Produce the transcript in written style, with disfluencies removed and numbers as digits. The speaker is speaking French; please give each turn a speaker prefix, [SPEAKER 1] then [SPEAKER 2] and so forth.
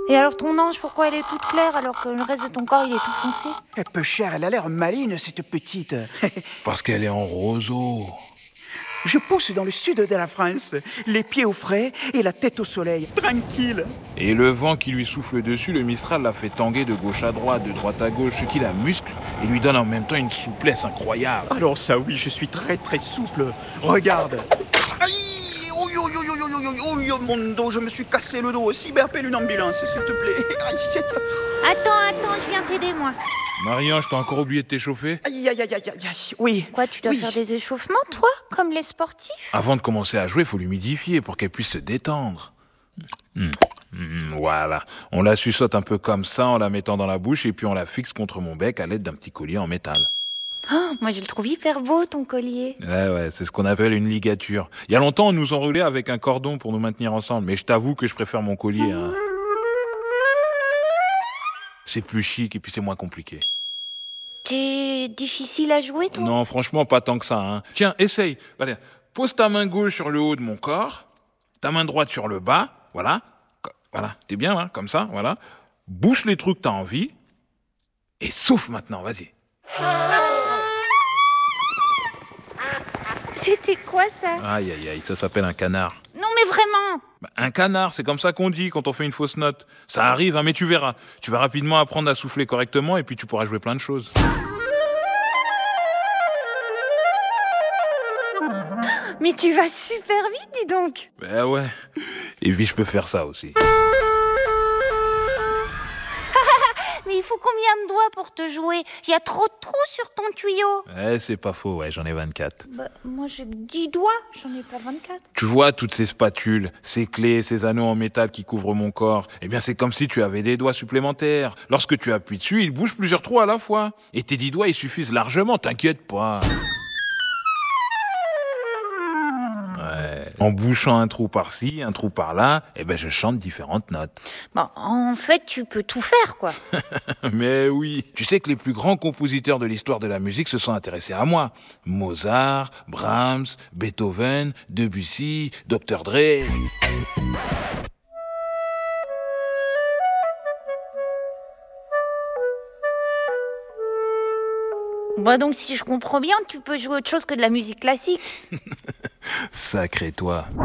[SPEAKER 1] Et alors ton ange, pourquoi elle est toute claire alors que le reste de ton corps, il est tout foncé?
[SPEAKER 2] Peu cher, elle a l'air maline, cette petite.
[SPEAKER 3] Parce qu'elle est en roseau.
[SPEAKER 2] Je pousse dans le sud de la France, les pieds au frais et la tête au soleil, tranquille.
[SPEAKER 3] Et le vent qui lui souffle dessus, le Mistral la fait tanguer de gauche à droite, de droite à gauche, ce qui la muscle et lui donne en même temps une souplesse incroyable.
[SPEAKER 2] Alors ça oui, je suis très très souple. Regarde. Aïe, oh, oh, oh, oh, oh, oh, oh, mon dos, je me suis cassé le dos aussi. Mais appelle une ambulance, s'il te plaît. Aïe,
[SPEAKER 1] Attends, je viens t'aider, moi.
[SPEAKER 3] Marie-Ange, t'as encore oublié de t'échauffer?
[SPEAKER 2] aïe, aïe, aïe, aïe, aïe, aïe. Oui.
[SPEAKER 1] Quoi, tu dois
[SPEAKER 2] Oui.
[SPEAKER 1] faire des échauffements, toi, comme les sportifs?
[SPEAKER 3] Avant de commencer à jouer, faut l'humidifier pour qu'elle puisse se détendre. Voilà. On la suçote un peu comme ça en la mettant dans la bouche et puis on la fixe contre mon bec à l'aide d'un petit collier en métal.
[SPEAKER 1] Oh, moi, je le trouve hyper beau, ton collier.
[SPEAKER 3] Ouais, c'est ce qu'on appelle une ligature. Il y a longtemps, on nous enroulait avec un cordon pour nous maintenir ensemble, mais je t'avoue que je préfère mon collier. Hein. C'est plus chic et puis c'est moins compliqué.
[SPEAKER 1] T'es difficile à jouer, toi?
[SPEAKER 3] Non, franchement, pas tant que ça. Hein. Tiens, essaye. Allez, pose ta main gauche sur le haut de mon corps, ta main droite sur le bas, voilà. Voilà, t'es bien là, comme ça, voilà. Bouche les trous que t'as envie et souffle maintenant, vas-y.
[SPEAKER 1] C'était quoi, ça?
[SPEAKER 3] Aïe, aïe, aïe, ça s'appelle un canard.
[SPEAKER 1] Non, mais vraiment!
[SPEAKER 3] Un canard, c'est comme ça qu'on dit quand on fait une fausse note. Ça arrive, hein, mais tu verras. Tu vas rapidement apprendre à souffler correctement et puis tu pourras jouer plein de choses.
[SPEAKER 1] Mais tu vas super vite, dis donc!
[SPEAKER 3] Ben ouais. Et puis je peux faire ça aussi.
[SPEAKER 1] Mais il faut combien de doigts pour te jouer? Il y a trop de trous sur ton tuyau.
[SPEAKER 3] C'est pas faux, ouais, j'en ai 24.
[SPEAKER 1] Bah, moi, j'ai que 10 doigts, j'en ai pas 24.
[SPEAKER 3] Tu vois toutes ces spatules, ces clés, ces anneaux en métal qui couvrent mon corps. Eh bien, c'est comme si tu avais des doigts supplémentaires. Lorsque tu appuies dessus, ils bougent plusieurs trous à la fois. Et tes 10 doigts, ils suffisent largement, t'inquiète pas. Ouais. En bouchant un trou par-ci, un trou par-là, eh ben, je chante différentes notes.
[SPEAKER 1] Bon, en fait, tu peux tout faire, quoi.
[SPEAKER 3] Mais oui, tu sais que les plus grands compositeurs de l'histoire de la musique se sont intéressés à moi. Mozart, Brahms, Beethoven, Debussy, Dr. Dre.
[SPEAKER 1] Bah donc, si je comprends bien, tu peux jouer autre chose que de la musique classique.
[SPEAKER 3] Sacré toi.